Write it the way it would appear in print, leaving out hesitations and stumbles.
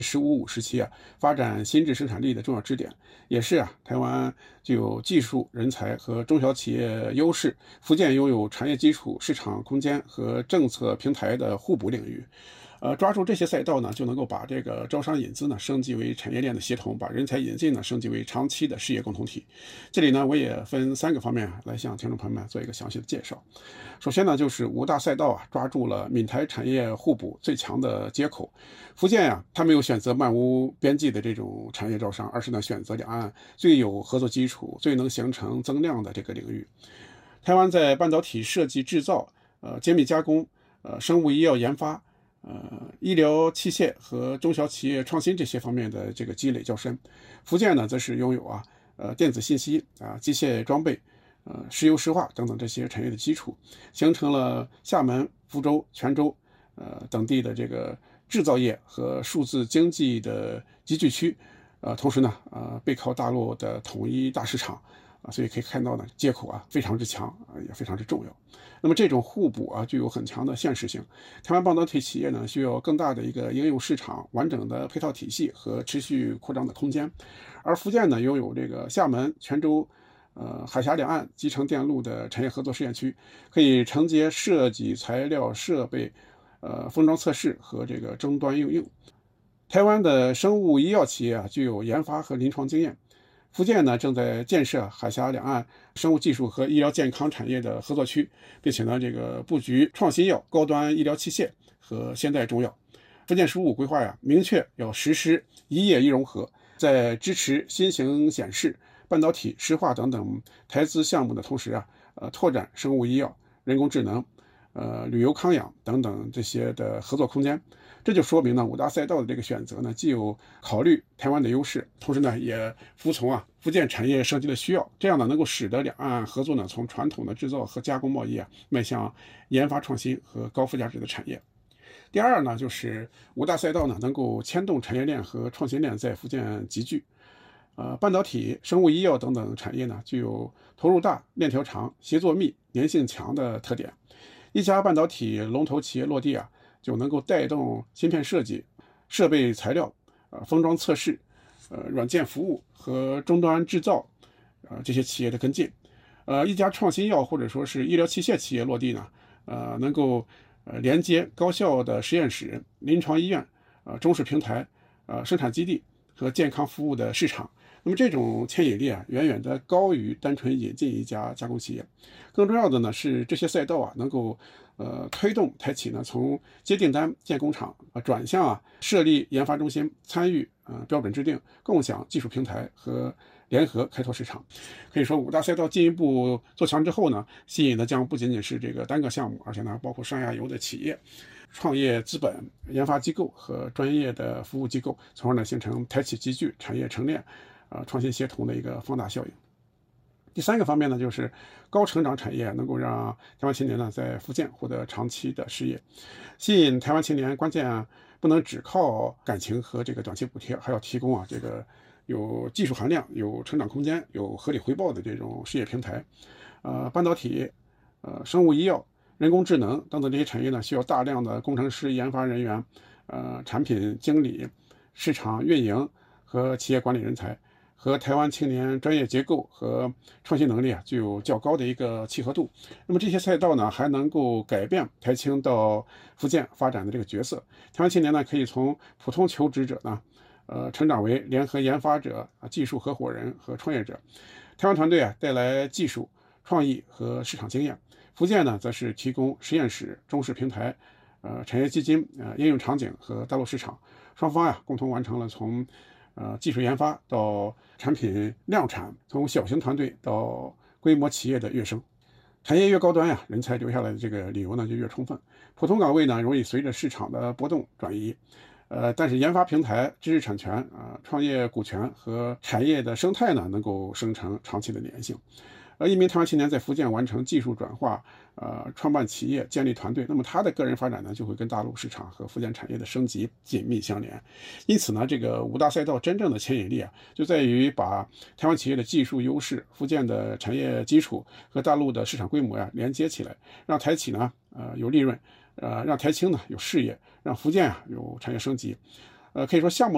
“15-5”时期发展新质生产力的重要支点，也是台湾具有技术人才和中小企业优势，福建拥有产业基础、市场空间和政策平台的互补领域。抓住这些赛道呢，就能够把这个招商引资呢升级为产业链的协同，把人才引进呢升级为长期的事业共同体。这里呢，我也分3个方面来向听众朋友们做一个详细的介绍。首先呢，就是5大赛道抓住了闽台产业互补最强的接口。福建它没有选择漫无边际的这种产业招商，而是呢选择两岸最有合作基础、最能形成增量的这个领域。台湾在半导体设计制造、精密加工、生物医药研发、医疗器械和中小企业创新这些方面的这个积累较深。福建呢，则是拥有电子信息、机械装备、石油石化等等这些产业的基础，形成了厦门、福州、泉州等地的这个制造业和数字经济的集聚区。同时呢，背靠大陆的统一大市场。所以可以看到呢，接口非常之强，也非常之重要。那么这种互补具有很强的现实性。台湾半导体企业呢，需要更大的一个应用市场、完整的配套体系和持续扩张的空间。而福建呢，拥有这个厦门、泉州、海峡两岸集成电路的产业合作试验区，可以承接设计、材料、设备、封装测试和这个终端应用。台湾的生物医药企业具有研发和临床经验。福建呢，正在建设海峡两岸生物技术和医疗健康产业的合作区，并且呢，这个布局创新药、高端医疗器械和现代中药。福建15规划明确要实施一业一融合，在支持新型显示、半导体、石化等等台资项目的同时拓展生物医药、人工智能、旅游康养等等这些的合作空间。这就说明呢，5大赛道的这个选择呢，既有考虑台湾的优势，同时呢，也服从福建产业升级的需要，这样呢，能够使得两岸合作呢，从传统的制造和加工贸易迈向研发创新和高附加值的产业。第二呢，就是5大赛道呢，能够牵动产业链和创新链在福建集聚。半导体、生物医药等等产业呢，具有投入大、链条长、协作密、粘性强的特点。一家半导体龙头企业落地就能够带动芯片设计、设备材料、封装测试、软件服务和终端制造这些企业的跟进。一家创新药或者说是医疗器械企业落地呢，能够连接高校的实验室、临床医院、中试平台、生产基地和健康服务的市场。那么这种牵引力远远的高于单纯引进一家加工企业。更重要的呢是这些赛道能够推动台企呢从接订单、建工厂转向设立研发中心，参与标准制定、共享技术平台和联合开拓市场。可以说5大赛道进一步做强之后呢，吸引的将不仅仅是这个单个项目，而且呢包括上下游的企业、创业资本、研发机构和专业的服务机构，从而呢形成台企集聚、产业承链、创新协同的一个放大效应。第3个方面呢，就是高成长产业能够让台湾青年呢在福建获得长期的事业。吸引台湾青年关键不能只靠感情和这个短期补贴，还要提供这个有技术含量、有成长空间、有合理回报的这种事业平台。半导体、生物医药、人工智能等等这些产业呢，需要大量的工程师、研发人员、产品经理、市场运营和企业管理人才。和台湾青年专业结构和创新能力具有较高的一个契合度。那么这些赛道呢，还能够改变台青到福建发展的这个角色。台湾青年呢，可以从普通求职者呢，成长为联合研发者、技术合伙人和创业者。台湾团队带来技术、创意和市场经验，福建呢，则是提供实验室、中试平台、产业基金、应用场景和大陆市场。双方共同完成了从技术研发到产品量产，从小型团队到规模企业的跃升。产业越高端人才留下来的这个理由呢就越充分。普通岗位呢容易随着市场的波动转移，但是研发平台、知识产权、创业股权和产业的生态呢能够生成长期的粘性。一名台湾青年在福建完成技术转化，创办企业、建立团队，那么他的个人发展呢，就会跟大陆市场和福建产业的升级紧密相连。因此呢，这个5大赛道真正的牵引力就在于把台湾企业的技术优势、福建的产业基础和大陆的市场规模连接起来，让台企呢，有利润，让台青呢有事业，让福建有产业升级。可以说项目